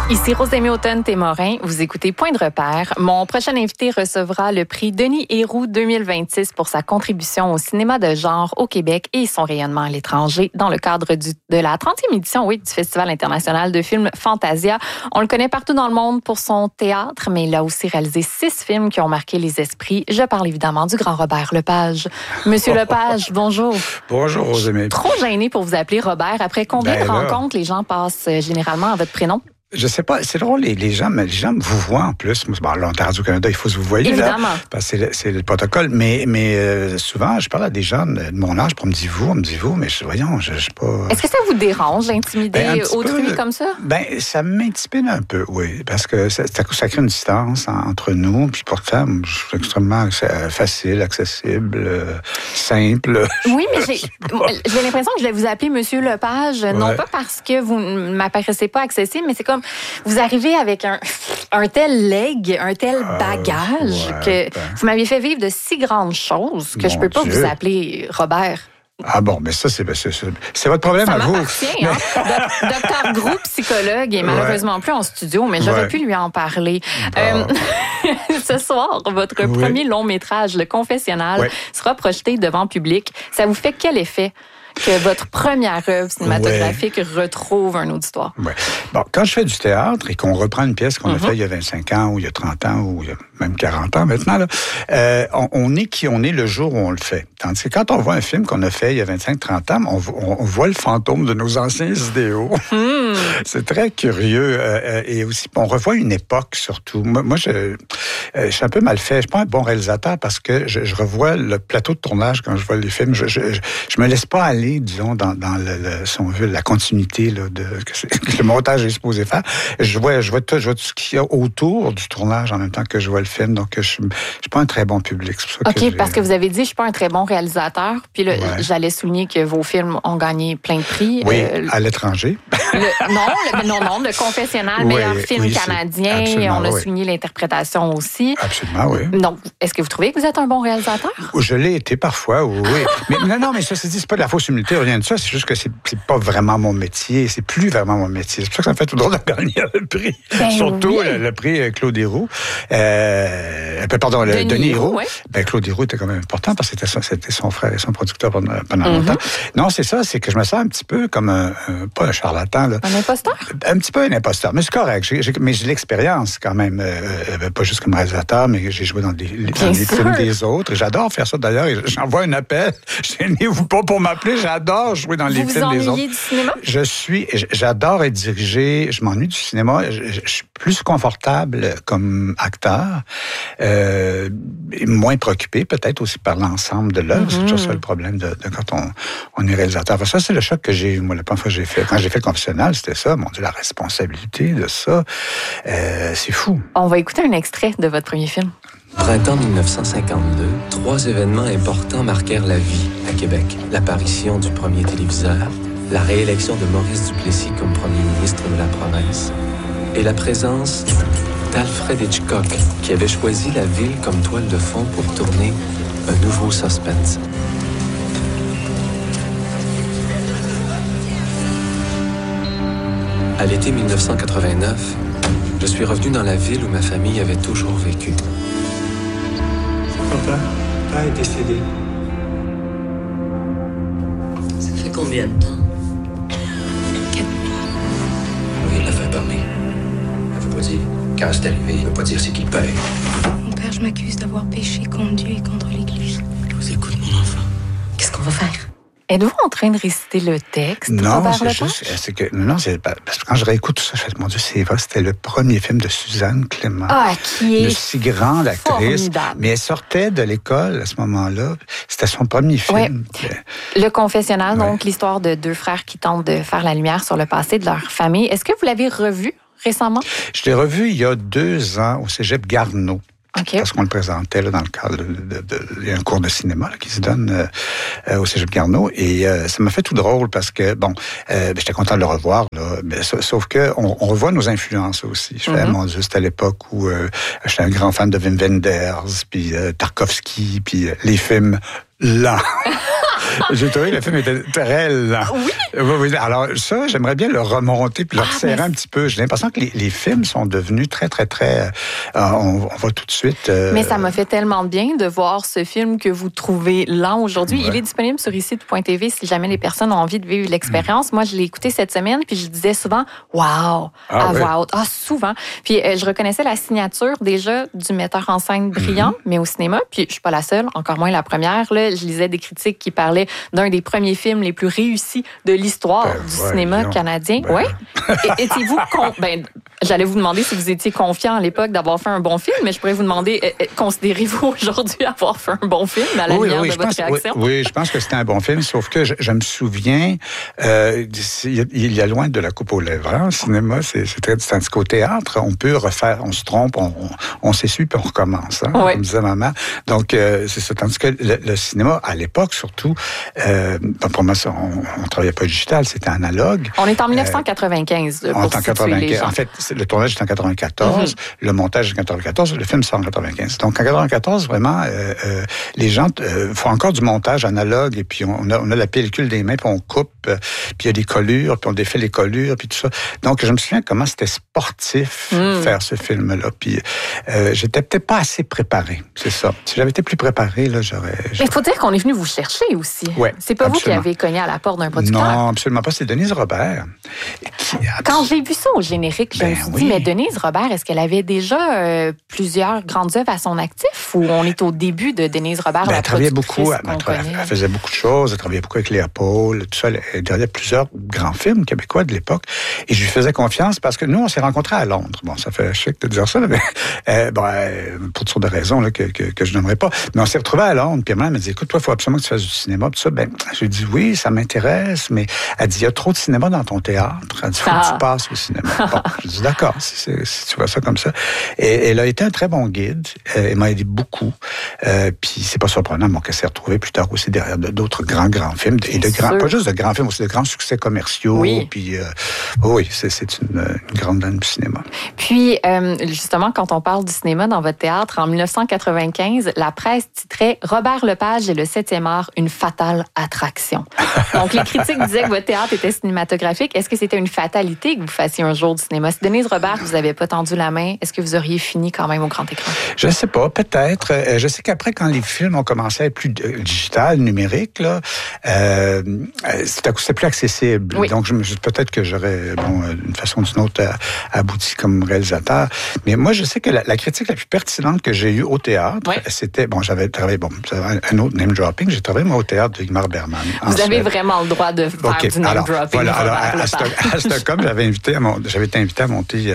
Ici Rosemée Automne-Témorin, vous écoutez Point de repère. Mon prochain invité recevra le prix Denis Héroux 2026 pour sa contribution au cinéma de genre au Québec et son rayonnement à l'étranger dans le cadre de la 30e édition du Festival international de films Fantasia. On le connaît partout dans le monde pour son théâtre, mais il a aussi réalisé 6 films qui ont marqué les esprits. Je parle évidemment du grand Robert Lepage. Monsieur Lepage, bonjour. Bonjour Rosemée. Trop gêné pour vous appeler Robert. Après combien de rencontres les gens passent généralement à votre prénom? Je sais pas, c'est drôle, les gens vous voient en plus. Bon, là, à Radio-Canada, il faut se vous voyez. Évidemment. Là, parce que c'est le protocole. Mais souvent, je parle à des gens de mon âge, puis on me dit vous, mais voyons, je sais pas. Est-ce que ça vous dérange d'intimider autrui comme ça? Ça m'intimide un peu, oui. Parce que ça crée une distance entre nous, puis pourtant, je suis extrêmement facile, accessible, simple. Oui, mais j'ai l'impression que je vais vous appeler Monsieur Lepage, non pas parce que vous ne m'apparaissez pas accessible, mais c'est comme vous arrivez avec un tel legs, un tel bagage que vous m'aviez fait vivre de si grandes choses que je peux pas vous appeler Robert. Ah bon, mais ça, c'est votre problème ça à vous. Ça m'appartient, Docteur Groux, psychologue, est malheureusement plus en studio, mais j'aurais pu lui en parler. Bon. Ce soir, votre premier long-métrage, Le Confessionnal, sera projeté devant public. Ça vous fait quel effet que votre première œuvre cinématographique retrouve un auditoire? Oui. Bon, quand je fais du théâtre et qu'on reprend une pièce qu'on a faite il y a 25 ans, ou il y a 30 ans, ou il y a même 40 ans maintenant, là, on est qui on est le jour où on le fait. Tandis que quand on voit un film qu'on a fait il y a 25-30 ans, on voit le fantôme de nos anciens idéaux. C'est très curieux. Et aussi, on revoit une époque, surtout. Moi, je suis un peu mal fait. Je suis pas un bon réalisateur parce que je revois le plateau de tournage quand je vois les films. Je me laisse pas aller, disons, dans si on veut, la continuité là, que le montage est supposé faire. Je vois tout ce qu'il y a autour du tournage en même temps que je vois le film. Donc, je suis pas un très bon public. C'est pour ça parce que vous avez dit, je suis pas un très bon réalisateur. Puis là, j'allais souligner que vos films ont gagné plein de prix. Oui, à l'étranger. Le Confessionnal, meilleur film canadien. On a souligné l'interprétation aussi. Absolument, oui. Donc, est-ce que vous trouvez que vous êtes un bon réalisateur? Je l'ai été parfois, oui. mais ça se dit, c'est pas de la fausse humilité, rien de ça. C'est juste que c'est pas vraiment mon métier. C'est plus vraiment mon métier. C'est pour ça que ça me fait tout drôle de gagner le prix. Surtout le prix Claude Héroux. Denis Héroux. Oui. Claude Héroux était quand même important parce que c'était son frère et son producteur pendant longtemps. Non, c'est ça, c'est que je me sens un petit peu comme pas un charlatan. Là. Un imposteur? Un petit peu un imposteur, mais c'est correct. Mais j'ai l'expérience quand même, pas juste comme réalisateur, mais j'ai joué dans des films des autres. J'adore faire ça d'ailleurs. J'envoie un appel. Gênez-vous pas pour m'appeler. J'adore jouer dans les films des autres. Vous vous ennuyez du cinéma? J'adore être dirigé. Je m'ennuie du cinéma. Je suis plus confortable comme acteur, moins préoccupé peut-être aussi par l'ensemble de l'œuvre. C'est toujours ça le problème de quand on est réalisateur. Enfin, ça, c'est le choc que j'ai eu, moi, la première fois que j'ai fait. Quand j'ai fait le Confessionnal, c'était ça. Mon Dieu, la responsabilité de ça, c'est fou. On va écouter un extrait de votre premier film. Printemps 1952, 3 événements importants marquèrent la vie à Québec. L'apparition du premier téléviseur, la réélection de Maurice Duplessis comme premier ministre de la province et la présence d'Alfred Hitchcock, qui avait choisi la ville comme toile de fond pour tourner un nouveau suspense. À l'été 1989, je suis revenu dans la ville où ma famille avait toujours vécu. Papa est décédé. Ça fait combien de temps? Oui, il l'a fait parler. Il ne veut pas dire quand c'est arrivé, il ne veut pas dire c'est qui le père. Mon père, je m'accuse d'avoir péché contre Dieu et contre l'Église. Je vous écoute, mon enfant. Qu'est-ce qu'on va faire? Êtes-vous en train de réciter le texte? Non, c'est parce que quand je réécoute tout ça, je fais, mon Dieu, c'est vrai, c'était le premier film de Suzanne Clément. Qui est une si grande actrice. formidable. Mais elle sortait de l'école à ce moment-là. C'était son premier film. Le Confessionnal, donc l'histoire de 2 frères qui tentent de faire la lumière sur le passé de leur famille. Est-ce que vous l'avez revu récemment? Je l'ai revu il y a 2 ans au Cégep Garneau. Okay. Parce qu'on le présentait là, dans le cadre il y a un cours de cinéma là, qui se donne au Cégep Garneau. Et ça m'a fait tout drôle parce que, j'étais content de le revoir. Là, mais, sauf que on revoit nos influences aussi. Je fais, mon Dieu, c'était à l'époque où j'étais un grand fan de Wim Wenders, puis Tarkovsky, puis les films lents. J'ai trouvé que le film était très lent. Oui. Alors ça, j'aimerais bien le remonter puis le resserrer un petit peu. J'ai l'impression que les films sont devenus très, très, très... on va tout de suite... Mais ça m'a fait tellement de bien de voir ce film que vous trouvez lent aujourd'hui. Il est disponible sur ici.tv si jamais les personnes ont envie de vivre l'expérience. Moi, je l'ai écouté cette semaine puis je disais souvent « Wow! » à voix haute. Souvent. Puis je reconnaissais la signature déjà du metteur en scène brillant, mais au cinéma. Puis je suis pas la seule, encore moins la première. Là, je lisais des critiques qui parlaient d'un des premiers films les plus réussis de l'histoire du cinéma canadien. Oui. Étiez-vous... j'allais vous demander si vous étiez confiant à l'époque d'avoir fait un bon film, mais je pourrais vous demander, considérez-vous aujourd'hui avoir fait un bon film à la lumière de votre réaction? Oui, je pense que c'était un bon film, sauf que je me souviens, il y a loin de la coupe aux lèvres. Hein, au cinéma, c'est très... Tandis qu'au théâtre, on peut refaire, on se trompe, on s'essuie puis on recommence, hein, comme disait maman. Donc, c'est ça. Tandis que le cinéma, à l'époque, surtout, pour moi, on travaillait pas digital, c'était analogue. On est en 1995. On est en 95. En fait, le tournage est en 1994, le montage est en 1994, le film sort en 1995. Donc, en 1994, vraiment, les gens font encore du montage analogue et puis on a la pellicule des mains, puis on coupe, puis il y a des collures, puis on défait les collures, puis tout ça. Donc, je me souviens comment c'était sportif faire ce film-là. Puis, j'étais peut-être pas assez préparé, c'est ça. Si j'avais été plus préparé, là, j'aurais... Mais il faut dire qu'on est venu vous chercher aussi. Ouais, c'est pas absolument. vous qui avez cogné à la porte d'un producteur. Non, absolument pas. C'est Denise Robert. Quand j'ai vu ça au générique, je me suis dit, mais Denise Robert, est-ce qu'elle avait déjà plusieurs grandes œuvres à son actif ou on est au début de Denise Robert, la elle travaillait beaucoup, elle faisait beaucoup de choses. Elle travaillait beaucoup avec Léopold, tout ça. Elle regardait plusieurs grands films québécois de l'époque. Et je lui faisais confiance parce que nous, on s'est rencontrés à Londres. Bon, ça fait chic de dire ça, mais pour toutes sortes de raisons là, que je n'aimerais pas. Mais on s'est retrouvés à Londres. Puis elle m'a dit, écoute, toi, il faut absolument que tu fasses du cinéma. Puis ça, je lui ai dit, oui, ça m'intéresse. Mais elle dit, il y a trop de cinéma dans ton théâtre. Elle dit, il faut que tu passes au cinéma. Bon, je dis, d'accord, si tu vois ça comme ça. Et elle a été un très bon guide. Elle m'a aidé beaucoup. Puis c'est pas surprenant, qu'elle s'est retrouvée plus tard aussi derrière d'autres grands films. Et pas juste de grands films, aussi de grands succès commerciaux. Oui. Puis c'est une grande dame du cinéma. Puis, justement, quand on parle du cinéma dans votre théâtre, en 1995, la presse titrait « Robert Lepage et le 7e art, une fatale attraction ». Donc, les critiques disaient que votre théâtre était cinématographique. Est-ce que c'était une fatalité que vous fassiez un jour du cinéma? Si Denise Robert vous avait pas tendu la main, est-ce que vous auriez fini quand même au grand écran? Je sais pas, peut-être. Je sais qu'après, quand les films ont commencé à être plus digital, numérique, là, c'était plus accessible. Oui. Donc, peut-être que j'aurais, d'une façon ou d'une autre, abouti comme réalisateur. Mais moi, je sais que la critique la plus pertinente que j'ai eue au théâtre, c'était, j'avais travaillé, un autre name dropping, j'ai travaillé, moi, au théâtre de Ingmar Bergman. Vous avez vraiment le droit de faire du name dropping. Voilà, à Stockholm, j'avais été invité à monter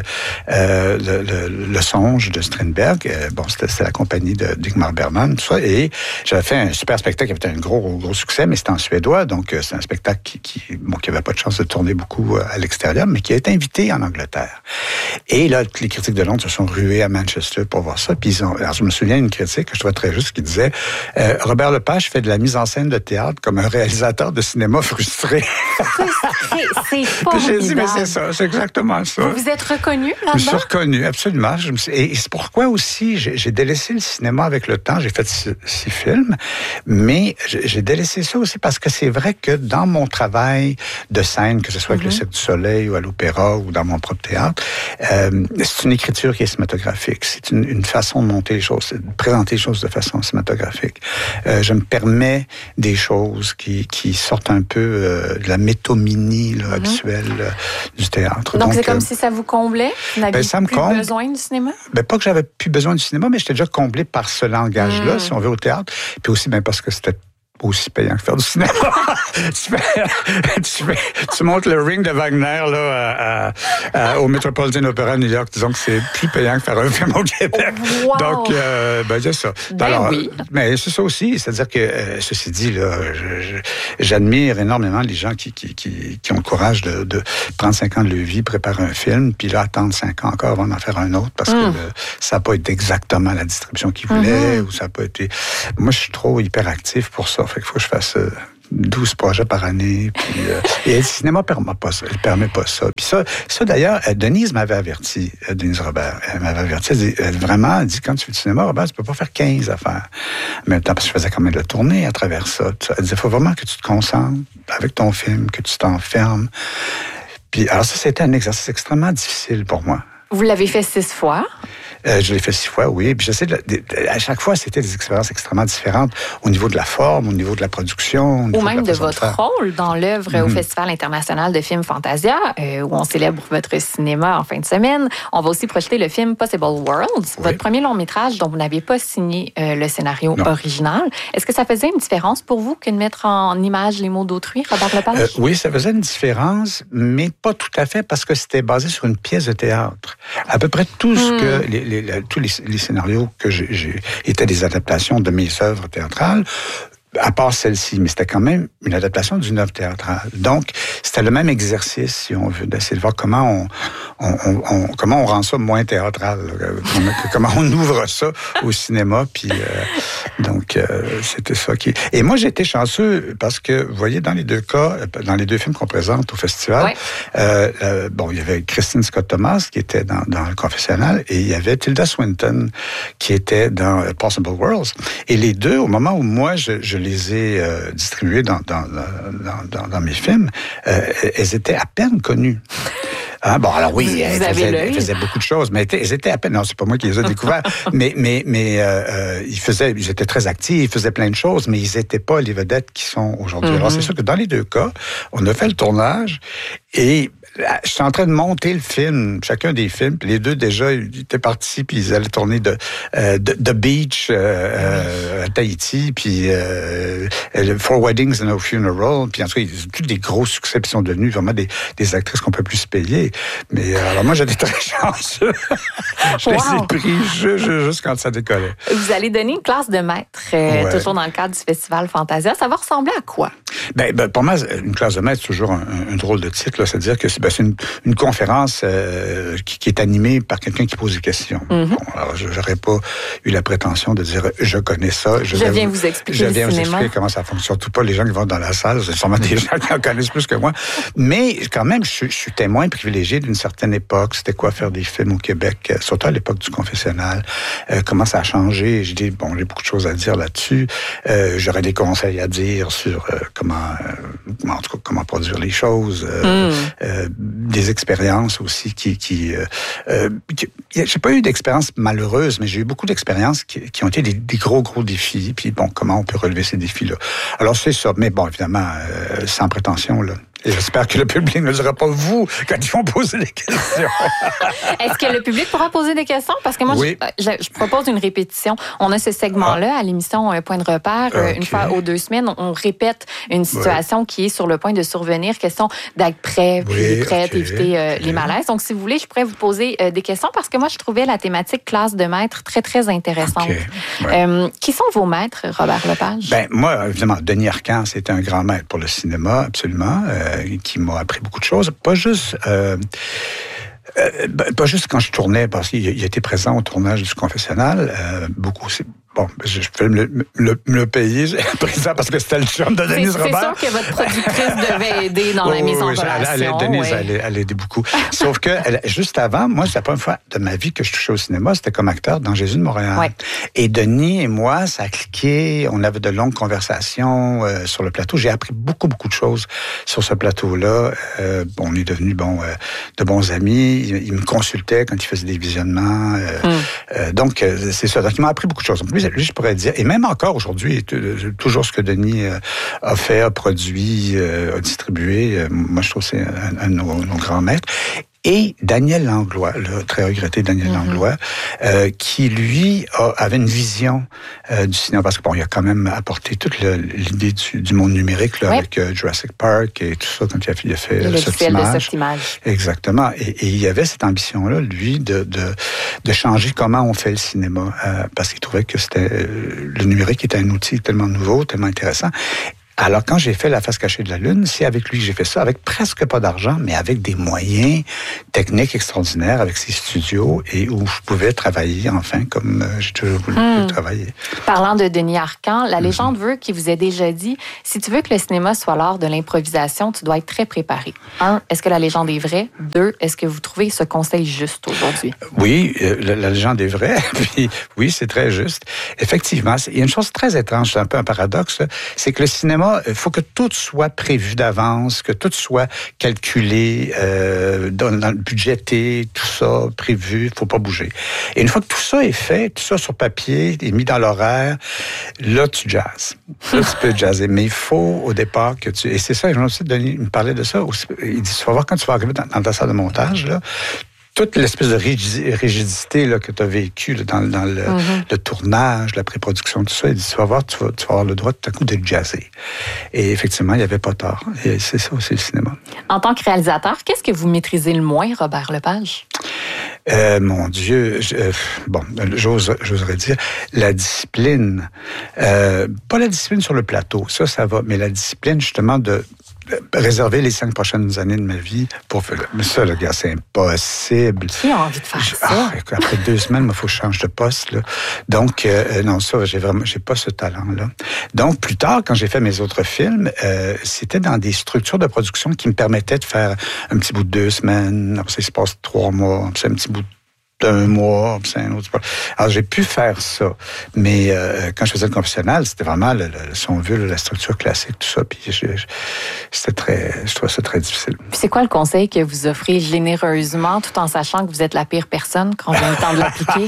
le Songe de Strindberg. C'était la compagnie d'Ingmar Bergman, tout ça. Et j'avais fait un super spectacle qui avait un gros succès, mais c'était en suédois. Donc, c'est un spectacle qui n'avait pas de chance de tourner beaucoup à l'extérieur, mais qui a été invité en Angleterre. Et là, les critiques de Londres se sont rués à Manchester pour voir ça. Puis alors, je me souviens d'une critique que je trouvais très juste qui disait Robert Lepage fait de la mise en scène de théâtre comme un réalisateur de cinéma frustré. C'est pas J'ai dit, mais c'est ça, c'est exactement ça. Vous êtes reconnu là-dedans? Je me suis reconnu, absolument. Et c'est pourquoi aussi j'ai délaissé le cinéma avec le temps. J'ai fait 6 films, mais j'ai délaissé ça aussi parce que c'est vrai que dans mon travail de scène, que ce soit avec le Cirque du Soleil ou à l'Opéra ou dans mon propre théâtre, c'est une écriture qui est cinématographique. C'est une façon de monter les choses, de présenter les choses de façon cinématographique. Je me permets des choses qui sortent un peu de la métominie habituelle du théâtre. Donc c'est comme si ça vous comblait? Vous n'aviez plus besoin du cinéma? Pas que j'avais plus besoin du cinéma, mais j'étais déjà comblé par ce langage-là, si on veut, au théâtre. Puis aussi, parce que c'était aussi payant que faire du cinéma. tu montes le Ring de Wagner là, au Metropolitan Opera à New York. Disons que c'est plus payant que faire un film au Québec. Wow. Donc, c'est ça. Alors, oui. Mais c'est ça aussi. C'est-à-dire que, ceci dit, là, j'admire énormément les gens qui ont le courage de prendre 5 ans de leur vie, préparer un film, puis là, attendre 5 ans encore avant d'en faire un autre, parce que ça n'a pas été exactement la distribution qu'ils voulaient, ou ça n'a pas été... Moi, je suis trop hyperactif pour ça. Fait qu'il faut que je fasse 12 projets par année. Puis, et le cinéma ne permet pas ça. Puis ça d'ailleurs, Denise m'avait averti, Denise Robert. Elle m'avait averti, elle dit, quand tu fais du cinéma, Robert, tu peux pas faire 15 affaires. En même temps, parce que je faisais quand même de la tournée à travers ça. Elle disait, il faut vraiment que tu te concentres avec ton film, que tu t'enfermes. Puis, alors ça, c'était un exercice extrêmement difficile pour moi. Vous l'avez fait 6 fois? Je l'ai fait 6 fois, oui. Puis à chaque fois, c'était des expériences extrêmement différentes au niveau de la forme, au niveau de la production. Ou même de votre rôle dans l'œuvre au Festival international de films Fantasia, où on célèbre votre cinéma en fin de semaine. On va aussi projeter le film Possible Worlds, votre premier long métrage dont vous n'aviez pas signé le scénario original. Est-ce que ça faisait une différence pour vous que de mettre en image les mots d'autrui, Robert Lepage? Oui, ça faisait une différence, mais pas tout à fait parce que c'était basé sur une pièce de théâtre. À peu près tout ce que tous les scénarios que j'ai étaient des adaptations de mes œuvres théâtrales, à part celle-ci, mais c'était quand même une adaptation d'une œuvre théâtrale. Donc, c'était le même exercice, si on veut, d'essayer de voir comment on rend ça moins théâtral, comment on ouvre ça au cinéma, puis donc c'était ça qui... Et moi, j'ai été chanceux parce que, vous voyez, dans les deux cas, dans les deux films qu'on présente au festival, il y avait Christine Scott-Thomas qui était dans Le Confessionnal et il y avait Tilda Swinton qui était dans Possible Worlds. Et les deux, au moment où moi, je les ai distribués dans mes films, elles étaient à peine connues. Ah, bon, alors oui, elles faisaient beaucoup de choses, mais elles étaient à peine... Non, c'est pas moi qui les ai découverts, mais ils étaient très actifs, ils faisaient plein de choses, mais ils n'étaient pas les vedettes qui sont aujourd'hui. Alors, c'est sûr que dans les deux cas, on a fait le tournage et je suis en train de monter le film, chacun des films, puis les deux déjà, ils étaient partis, puis ils allaient tourner de Beach à Tahiti, puis Four Weddings and a Funeral, puis en tout cas, ils ont tous des gros succès, puis sont devenus vraiment des actrices qu'on peut plus se payer. Mais alors moi, j'étais très chanceux. Je les ai pris juste quand ça décollait. Vous allez donner une classe de maître, toujours dans le cadre du Festival Fantasia. Ça va ressembler à quoi? Ben, pour moi, une classe de maître, c'est toujours un drôle de titre, là. C'est-à-dire que c'est une conférence qui est animée par quelqu'un qui pose des questions. Bon, alors, je n'aurais pas eu la prétention de dire « je connais ça ». Je viens vous expliquer comment ça fonctionne. Surtout pas les gens qui vont dans la salle. C'est sûrement des gens qui en connaissent plus que moi. Mais quand même, je suis témoin privilégié d'une certaine époque. C'était quoi faire des films au Québec, surtout à l'époque du confessionnal. Comment ça a changé. J'ai beaucoup de choses à dire là-dessus. J'aurais des conseils à dire sur comment produire les choses. Des expériences aussi j'ai pas eu d'expériences malheureuses, mais j'ai eu beaucoup d'expériences qui ont été des gros défis. Puis bon, comment on peut relever ces défis-là. Alors c'est ça, mais bon, évidemment, sans prétention, là. Et j'espère que le public ne dira pas vous quand ils vont poser des questions. Est-ce que le public pourra poser des questions? Parce que moi, je propose une répétition. On a ce segment-là à l'émission Point de repère. Une fois aux 2 semaines, on répète une situation qui est sur le point de survenir. Question d'être prêt, éviter les malaises. Donc, si vous voulez, je pourrais vous poser des questions parce que moi, je trouvais la thématique classe de maître très, très intéressante. Qui sont vos maîtres, Robert Lepage? Ben, moi, évidemment, Denis Arcand, c'était un grand maître pour le cinéma, absolument. Qui m'a appris beaucoup de choses. Pas juste quand je tournais, parce qu'il a été présent au tournage du confessionnal, beaucoup aussi. Bon, je peux me payer présent parce que c'était le chum de Denise Robert. C'est sûr que votre productrice devait aider dans la mise en relation. Denise, elle aidait beaucoup. Sauf que juste avant, moi, c'est la première fois de ma vie que je touchais au cinéma, c'était comme acteur dans Jésus de Montréal. Ouais. Et Denis et moi, ça a cliqué. On avait de longues conversations sur le plateau. J'ai appris beaucoup de choses sur ce plateau-là. On est devenus de bons amis. Il me consultait quand il faisait des visionnements. Donc, c'est ça. Donc, il m'a appris beaucoup de choses. En plus, lui, je pourrais dire, et même encore aujourd'hui, toujours ce que Denis a fait, a produit, a distribué, moi, je trouve que c'est un de nos grands maîtres. Et Daniel Langlois, le très regretté Daniel Langlois, qui, lui, avait une vision du cinéma, parce que il a quand même apporté toute l'idée du monde numérique, là, avec Jurassic Park et tout ça, quand il a fait Softimage. Exactement. Et il y avait cette ambition-là, lui, de changer comment on fait le cinéma, parce qu'il trouvait que le numérique était un outil tellement nouveau, tellement intéressant. Alors, quand j'ai fait La face cachée de la Lune, c'est avec lui que j'ai fait ça, avec presque pas d'argent, mais avec des moyens techniques extraordinaires, avec ses studios, et où je pouvais travailler, enfin, comme j'ai toujours voulu travailler. Parlant de Denis Arcand, la légende veut qu'il vous ait déjà dit, si tu veux que le cinéma soit l'art de l'improvisation, tu dois être très préparé. 1, est-ce que la légende est vraie? 2, est-ce que vous trouvez ce conseil juste aujourd'hui? Oui, la légende est vraie, puis oui, c'est très juste. Effectivement, il y a une chose très étrange, c'est un peu un paradoxe, c'est que le cinéma, il faut que tout soit prévu d'avance, que tout soit calculé, dans le budgété, tout ça prévu, il faut pas bouger. Et une fois que tout ça est fait, tout ça sur papier, est mis dans l'horaire, là, tu jazzes. Là, tu peux jazzer. Mais il faut, au départ, que tu... Et c'est ça, Denis me parlait de ça. Il dit, tu vas voir quand tu vas arriver dans ta salle de montage, là, toute l'espèce de rigidité là, que tu as vécue dans le tournage, la pré-production, tout ça, il dit, tu vas voir, tu vas avoir le droit tout à coup de jazzer. Et effectivement, il n'y avait pas tort. Et c'est ça aussi le cinéma. En tant que réalisateur, qu'est-ce que vous maîtrisez le moins, Robert Lepage? Mon Dieu, j'oserais dire la discipline. Pas la discipline sur le plateau, ça va, mais la discipline justement de réserver les 5 prochaines années de ma vie pour faire... Mais ça, le gars, c'est impossible. Qui a envie de faire ça? Après 2 semaines, il faut que je change de poste. Là. Donc, non, ça, j'ai pas ce talent-là. Donc, plus tard, quand j'ai fait mes autres films, c'était dans des structures de production qui me permettaient de faire un petit bout de 2 semaines, après ça, il se passe 3 mois, après ça, un petit bout d'un mois, puis c'est un autre. Alors, j'ai pu faire ça. Mais quand je faisais le confessionnal, c'était vraiment, si on veut, la structure classique, tout ça. Puis je trouvais ça très difficile. Puis c'est quoi le conseil que vous offrez généreusement, tout en sachant que vous êtes la pire personne quand vient le temps de l'appliquer?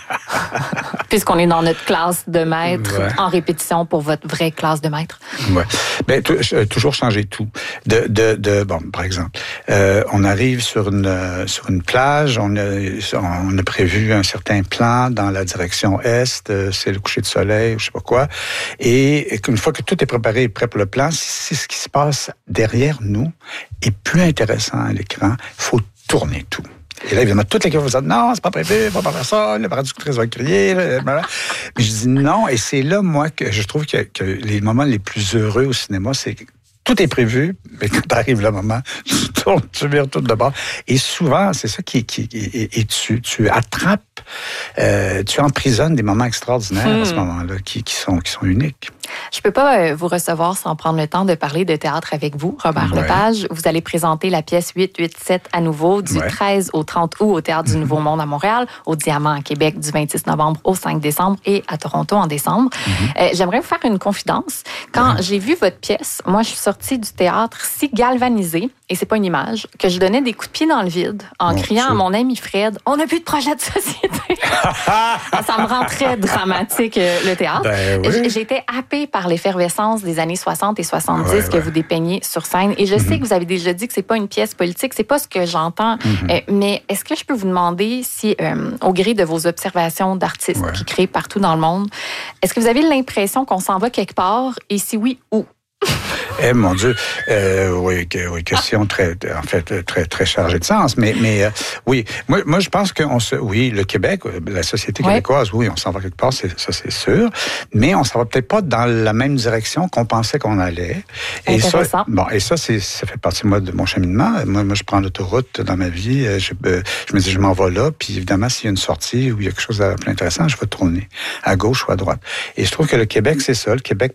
Puisqu'on est dans notre classe de maître, en répétition pour votre vraie classe de maître. Oui. Bien, toujours changer tout. Bon, par exemple, on arrive sur une plage, on a prévu un certain plan dans la direction est, c'est le coucher de soleil, ou je sais pas quoi. Et une fois que tout est préparé et prêt pour le plan, si ce qui se passe derrière nous est plus intéressant à l'écran, il faut tourner tout. Et là, évidemment, toute l'équipe va dire, non, c'est pas prévu, on va pas faire ça, le productrice va crier, Mais je dis non, et c'est là, moi, que je trouve que les moments les plus heureux au cinéma, c'est que tout est prévu, mais quand arrive le moment, tu tournes, tu vires tout de bord. Et souvent, c'est ça et tu attrapes, tu emprisonnes des moments extraordinaires à ce moment-là, qui sont uniques. Je peux pas vous recevoir sans prendre le temps de parler de théâtre avec vous, Robert Lepage. Vous allez présenter la pièce 887 à nouveau du 13 au 30 août au Théâtre du Nouveau Monde à Montréal, au Diamant à Québec du 26 novembre au 5 décembre et à Toronto en décembre. J'aimerais vous faire une confidence. Quand j'ai vu votre pièce, moi, je suis sortie du théâtre si galvanisée, et c'est pas une image, que je donnais des coups de pied dans le vide en criant à mon ami Fred, on n'a plus de projet de société. Ça me rend très dramatique, le théâtre. Ben oui. J'ai été happée par l'effervescence des années 60 et 70 que vous dépeignez sur scène. Et je sais que vous avez déjà dit que c'est pas une pièce politique, c'est pas ce que j'entends. Mais est-ce que je peux vous demander si, au gré de vos observations d'artistes qui créent partout dans le monde, est-ce que vous avez l'impression qu'on s'en va quelque part? Et si oui, où? Eh mon Dieu, oui, question très chargée de sens, mais oui, moi je pense le Québec, la société québécoise, oui, on s'en va quelque part, ça c'est sûr, mais on s'en va peut-être pas dans la même direction qu'on pensait qu'on allait. Et ça fait partie de mon cheminement. Moi je prends l'autoroute dans ma vie, je me dis je m'en vais là, puis évidemment s'il y a une sortie ou il y a quelque chose de plus intéressant, je vais tourner à gauche ou à droite. Et je trouve que le Québec c'est ça, le Québec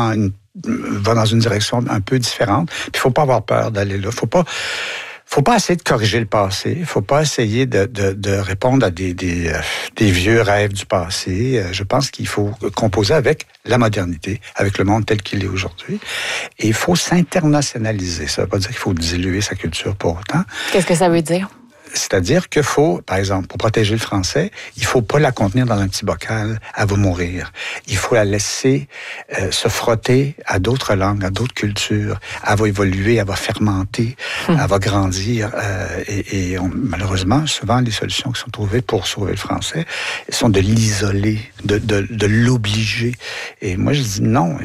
va dans une direction un peu différente. Puis il faut pas avoir peur d'aller là. Faut pas essayer de corriger le passé. Faut pas essayer de répondre à des vieux rêves du passé. Je pense qu'il faut composer avec la modernité, avec le monde tel qu'il est aujourd'hui. Et il faut s'internationaliser. Ça veut pas dire qu'il faut diluer sa culture pour autant. Qu'est-ce que ça veut dire? C'est-à-dire qu'il faut, par exemple, pour protéger le français, il faut pas la contenir dans un petit bocal, elle va mourir. Il faut la laisser se frotter à d'autres langues, à d'autres cultures. Elle va évoluer, elle va fermenter, elle va grandir. Malheureusement, souvent, les solutions qui sont trouvées pour sauver le français sont de l'isoler, de l'obliger. Et moi, je dis non.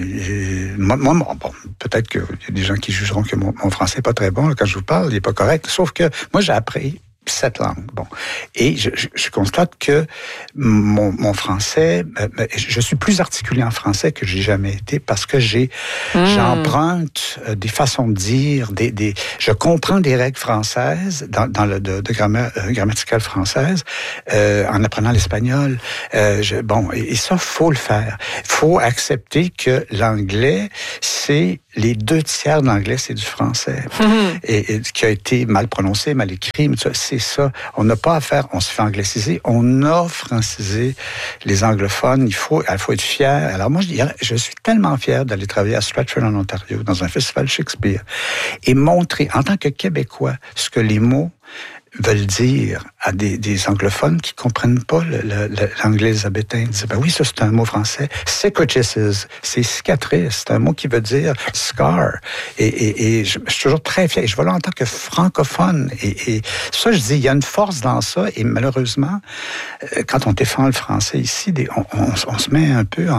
Peut-être qu'il y a des gens qui jugeront que mon français n'est pas très bon là, quand je vous parle, il n'est pas correct. Sauf que moi, j'ai appris 7 langues. Bon. Et je constate que mon français, je suis plus articulé en français que j'ai jamais été parce que j'emprunte des façons de dire, je comprends des règles françaises de grammaire grammaticale française en apprenant l'espagnol. Et ça, faut le faire. Faut accepter que l'anglais, c'est les 2/3 de l'anglais, c'est du français. Et qui a été mal prononcé, mal écrit, mais c'est ça. On n'a pas à faire, on se fait angliciser, on a francisé les anglophones. Il faut être fier. Alors moi, je suis tellement fier d'aller travailler à Stratford en Ontario, dans un festival Shakespeare, et montrer, en tant que Québécois, ce que les mots veulent dire à des anglophones qui comprennent pas l'anglais élisabétain. Ils disent, oui, ça c'est un mot français. Cicatrices, c'est cicatrice. C'est un mot qui veut dire scar. Et je suis toujours très fier. Je vois là en tant que francophone. Et ça, je dis, il y a une force dans ça. Et malheureusement, quand on défend le français ici, on se met un peu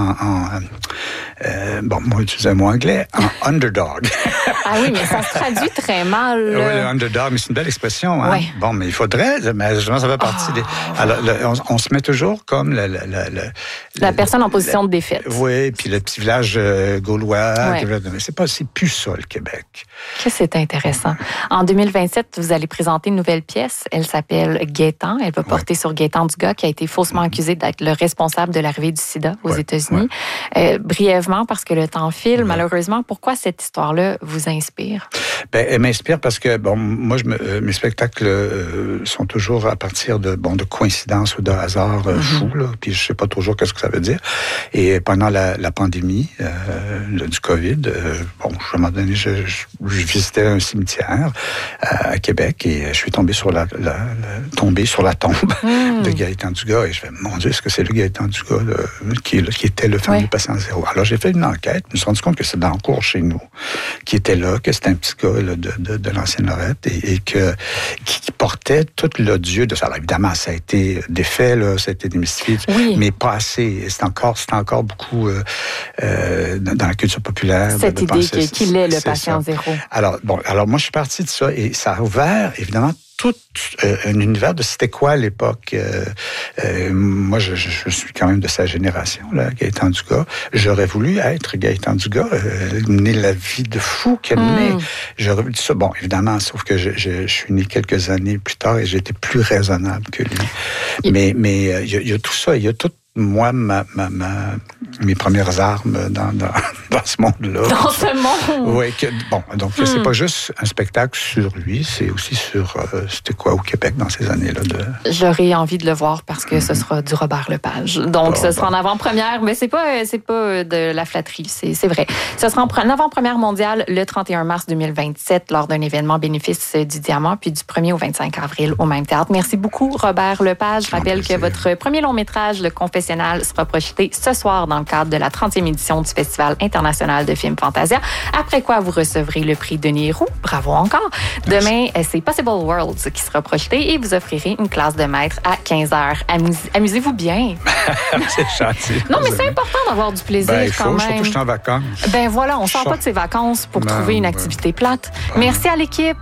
moi, j'utilise un mot anglais, en underdog. Ah oui, mais ça se traduit très mal. Oui, le underdog, mais c'est une belle expression, hein? Ouais. Bon, mais il faudrait, mais justement, ça fait partie des... Alors, on se met toujours comme la personne en position de défaite. Oui, puis le petit village gaulois. Ouais. Mais c'est plus ça, le Québec. C'est intéressant. En 2027, vous allez présenter une nouvelle pièce. Elle s'appelle Gaétan. Elle va porter sur Gaétan Dugas, qui a été faussement accusé d'être le responsable de l'arrivée du sida aux États-Unis. Ouais. Brièvement, parce que le temps file, malheureusement, pourquoi cette histoire-là vous inspire? Elle m'inspire parce que, moi, mes spectacles sont toujours à partir de coïncidences ou de hasards fous, là, puis je sais pas toujours qu'est-ce que ça veut dire. Et pendant la pandémie du COVID, à un moment donné, je visitais un cimetière à Québec et je suis tombé sur la tombe de Gaétan Dugas et je fais, mon Dieu, est-ce que c'est le Gaétan Dugas qui était le fameux patient zéro? Alors j'ai fait une enquête, je me suis rendu compte que c'est dans le cours chez nous, qui était là, que c'était un petit gars là, de l'ancienne Lorette et qui portait tout l'odieux de ça. Alors, évidemment, ça a été défait, là, ça a été démystifié, mais pas assez. C'est encore beaucoup dans la culture populaire. Cette idée qu'il est le patient zéro. Alors moi, je suis parti de ça et ça a ouvert, évidemment, tout un univers de c'était quoi à l'époque. Moi, je suis quand même de sa génération, là, Gaétan Dugas. J'aurais voulu être Gaétan Dugas, mener la vie de fou qu'elle menait. J'aurais voulu ça. Bon, évidemment, sauf que je suis né quelques années plus tard et j'ai été plus raisonnable que lui. Mais il y a tout ça, il y a tout. Moi, mes premières armes dans ce monde-là. Dans ce monde? Oui. Donc, c'est pas juste un spectacle sur lui, c'est aussi sur c'était quoi au Québec dans ces années-là. J'aurais envie de le voir parce que ce sera du Robert Lepage. Donc, ce sera en avant-première, mais c'est pas de la flatterie, c'est vrai. Ce sera en avant-première mondiale le 31 mars 2027 lors d'un événement bénéfice du Diamant, puis du 1er au 25 avril au même théâtre. Merci beaucoup, Robert Lepage. Je rappelle que votre premier long-métrage, Le Confessionnal, sera projeté ce soir dans le cadre de la 30e édition du Festival international de films Fantasia, après quoi vous recevrez le prix Denis Héroux. Bravo encore. Demain, c'est Possible Worlds qui sera projeté et vous offrirez une classe de maître à 15h. Amusez-vous bien. C'est gentil. Non, mais c'est important d'avoir du plaisir quand même. Surtout que je suis en vacances. Voilà, on ne sort pas de ses vacances pour trouver une activité plate. Merci à l'équipe.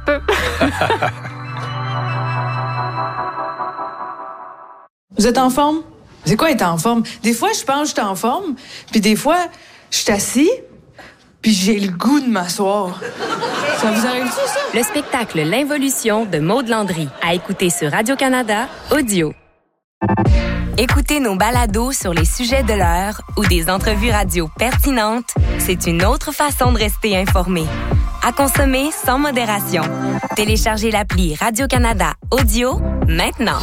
Vous êtes en forme? C'est quoi être en forme? Des fois, je pense que je suis en forme, puis des fois, je suis assis, puis j'ai le goût de m'asseoir. Ça vous arrive-tu, ça? Le spectacle L'Involution de Maud Landry, à écouter sur Radio-Canada Audio. Écoutez nos balados sur les sujets de l'heure ou des entrevues radio pertinentes, c'est une autre façon de rester informé. À consommer sans modération. Téléchargez l'appli Radio-Canada Audio maintenant.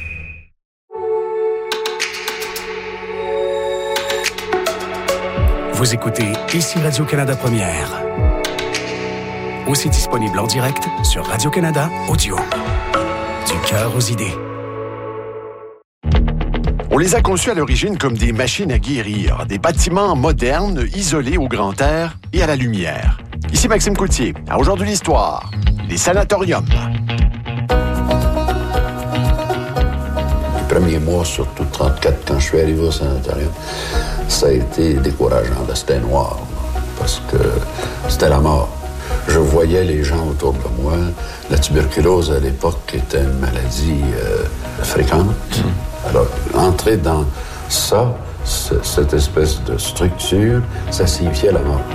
Vous écoutez ici Radio-Canada Première. Aussi disponible en direct sur Radio-Canada Audio. Du cœur aux idées. On les a conçus à l'origine comme des machines à guérir, des bâtiments modernes, isolés au grand air et à la lumière. Ici Maxime Coutier. À Aujourd'hui l'Histoire, les sanatoriums. Les premiers mois, surtout 34, quand je suis arrivé au sanatorium, ça a été décourageant. C'était noir, parce que c'était la mort. je voyais les gens autour de moi. La tuberculose, à l'époque, était une maladie fréquente. Alors, entrer dans ça, cette espèce de structure, ça signifiait la mort.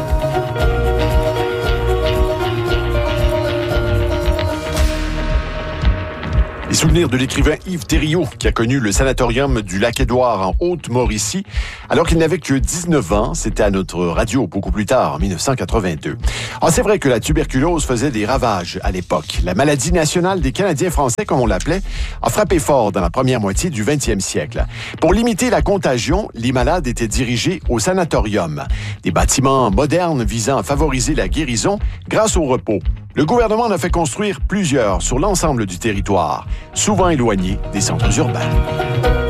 Les souvenirs de l'écrivain Yves Thériault, qui a connu le sanatorium du Lac-Édouard en Haute-Mauricie, alors qu'il n'avait que 19 ans. C'était à notre radio beaucoup plus tard, en 1982. Alors, c'est vrai que la tuberculose faisait des ravages à l'époque. La maladie nationale des Canadiens français, comme on l'appelait, a frappé fort dans la première moitié du 20e siècle. Pour limiter la contagion, les malades étaient dirigés au sanatorium, des bâtiments modernes visant à favoriser la guérison grâce au repos. Le gouvernement en a fait construire plusieurs sur l'ensemble du territoire, souvent éloignés des centres urbains.